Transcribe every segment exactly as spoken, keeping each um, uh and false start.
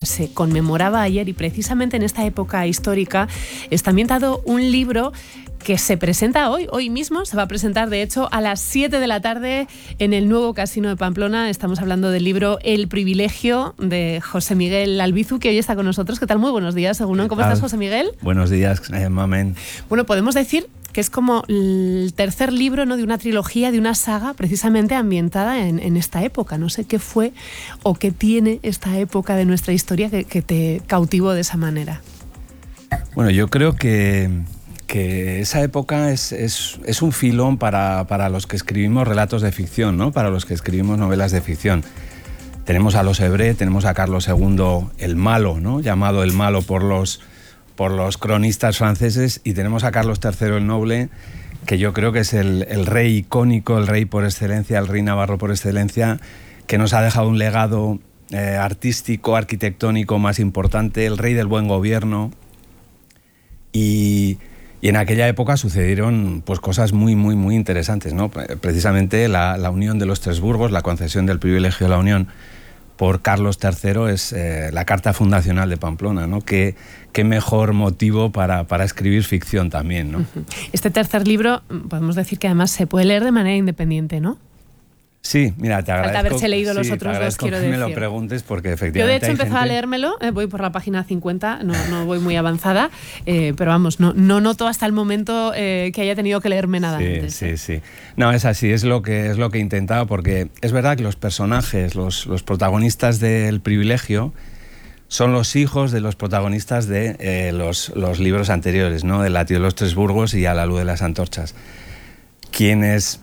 se conmemoraba ayer, y precisamente en esta época histórica está ambientado un libro que se presenta hoy, hoy mismo, se va a presentar de hecho a las siete de la tarde en el nuevo Casino de Pamplona. Estamos hablando del libro El privilegio de José Miguel Albizu, que hoy está con nosotros. ¿Qué tal? Muy buenos días, Egunon. ¿Cómo estás, José Miguel? Buenos días, eh, Mamen. Bueno, podemos decir que es como el tercer libro, ¿no?, de una trilogía, de una saga precisamente ambientada en, en esta época. No sé qué fue o qué tiene esta época de nuestra historia que, que te cautivó de esa manera. Bueno, yo creo que... que esa época es, es, es un filón para, para los que escribimos relatos de ficción, ¿no? Para los que escribimos novelas de ficción. Tenemos a los Hebré, tenemos a Carlos segundo el Malo, ¿no?, llamado el Malo por los, por los cronistas franceses, y tenemos a Carlos tercero el Noble, que yo creo que es el, el rey icónico, el rey por excelencia, el rey navarro por excelencia, que nos ha dejado un legado eh, artístico, arquitectónico más importante, el rey del buen gobierno. Y... Y en aquella época sucedieron pues, cosas muy, muy, muy interesantes, ¿no? Precisamente la, la unión de los tres burgos, la concesión del privilegio de la unión por Carlos tercero es eh, la carta fundacional de Pamplona, ¿no? Qué, qué mejor motivo para, para escribir ficción también, ¿no? Este tercer libro, podemos decir que además se puede leer de manera independiente, ¿no? Sí, mira, te agradezco. Falta haberse leído los sí, otros dos, quiero que decir. me lo preguntes porque efectivamente. Yo de hecho hay empezaba gente... a leérmelo, eh, voy por la página cincuenta, no, no voy muy avanzada, eh, pero vamos, no, no noto hasta el momento eh, que haya tenido que leerme nada sí, antes. Sí, sí. No, es así, es lo que es lo que he intentado, porque es verdad que los personajes, los, los protagonistas del privilegio, son los hijos de los protagonistas de eh, los, los libros anteriores, ¿no? El Latio de los Tres Burgos y A la luz de las antorchas. Quienes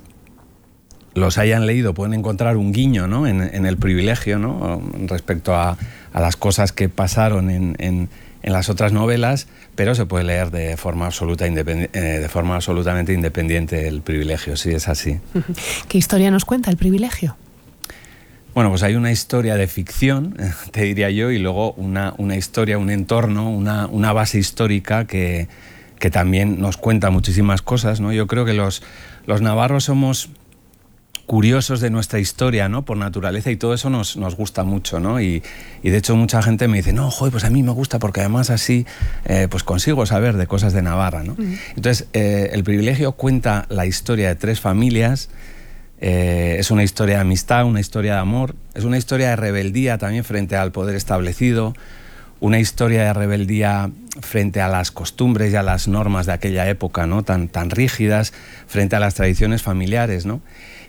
los hayan leído pueden encontrar un guiño, ¿no?, en, en el privilegio, ¿no?, respecto a, a las cosas que pasaron en, en, en las otras novelas, pero se puede leer de forma, absoluta independ- eh, de forma absolutamente independiente el privilegio, sí, es así. ¿Qué historia nos cuenta el privilegio? Bueno, pues hay una historia de ficción, te diría yo, y luego una, una historia, un entorno, una, una base histórica que, que también nos cuenta muchísimas cosas, ¿no? Yo creo que los, los navarros somos curiosos de nuestra historia, ¿no?, por naturaleza, y todo eso nos, nos gusta mucho, ¿no? Y, y de hecho mucha gente me dice, no, joder, pues a mí me gusta porque además así eh, pues consigo saber de cosas de Navarra, ¿no? Uh-huh. Entonces, eh, el privilegio cuenta la historia de tres familias, eh, es una historia de amistad, una historia de amor, es una historia de rebeldía también frente al poder establecido, una historia de rebeldía frente a las costumbres y a las normas de aquella época, ¿no?, tan, tan rígidas, frente a las tradiciones familiares, ¿no?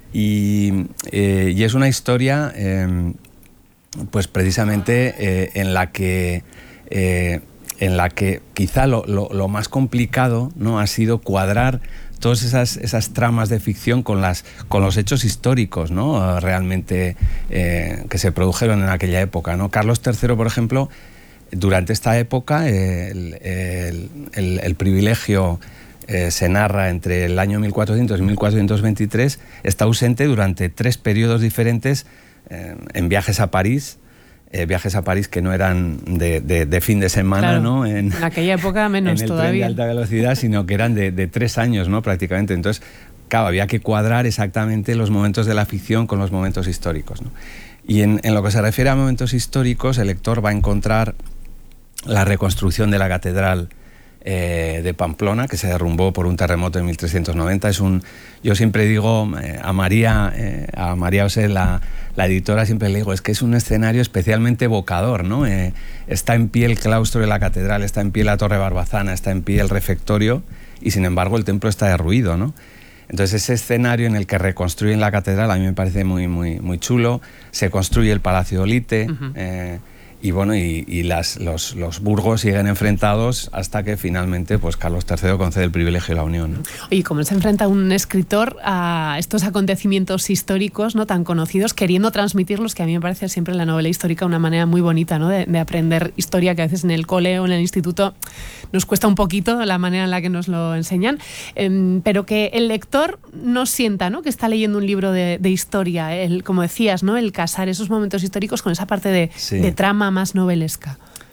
Y, eh, y es una historia eh, pues precisamente eh, en la que eh, en la que quizá lo, lo, lo más complicado, ¿no?, ha sido cuadrar todas esas, esas tramas de ficción con, las, con los hechos históricos, ¿no?, realmente eh, que se produjeron en aquella época, ¿no? Carlos tercero, por ejemplo, durante esta época eh, el, el, el, el privilegio Eh, se narra entre el año mil cuatrocientos y mil cuatrocientos veintitrés, está ausente durante tres periodos diferentes eh, en viajes a París, eh, viajes a París que no eran de, de, de fin de semana, claro, ¿no? En, en aquella época menos en el todavía. tren de alta velocidad, sino que eran de, de tres años, ¿no?, prácticamente. Entonces, claro, había que cuadrar exactamente los momentos de la ficción con los momentos históricos, ¿no? Y en, en lo que se refiere a momentos históricos, el lector va a encontrar la reconstrucción de la catedral Eh, de Pamplona, que se derrumbó por un terremoto en mil trescientos noventa. Es un, yo siempre digo eh, a María, eh, a María Osé, la, la editora, siempre le digo, es que es un escenario especialmente evocador, ¿no? Eh, está en pie el claustro de la catedral, está en pie la torre barbazana, está en pie el refectorio, y sin embargo el templo está derruido, ¿no? Entonces ese escenario en el que reconstruyen la catedral a mí me parece muy, muy, muy chulo. Se construye el Palacio de Olite, uh-huh. eh, Y bueno, y, y las, los, los burgos siguen enfrentados hasta que finalmente pues Carlos tercero concede el privilegio de la unión, ¿no? Oye, ¿cómo se enfrenta un escritor a estos acontecimientos históricos, ¿no?, tan conocidos, queriendo transmitirlos, que a mí me parece siempre en la novela histórica una manera muy bonita, ¿no?, de, de aprender historia, que a veces en el cole o en el instituto nos cuesta un poquito la manera en la que nos lo enseñan, eh, pero que el lector no sienta, ¿no?, que está leyendo un libro de, de historia, el, como decías, ¿no?, el casar esos momentos históricos con esa parte de, sí. de trama más novelesca.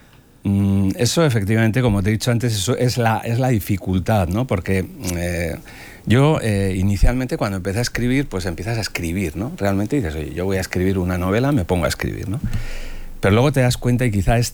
Mm, eso efectivamente, como te he dicho antes, eso es la, es la dificultad, ¿no? Porque eh, yo eh, inicialmente cuando empecé a escribir, pues empiezas a escribir, ¿no? Realmente dices, oye, yo voy a escribir una novela, me pongo a escribir, ¿no? Pero luego te das cuenta, y quizá es,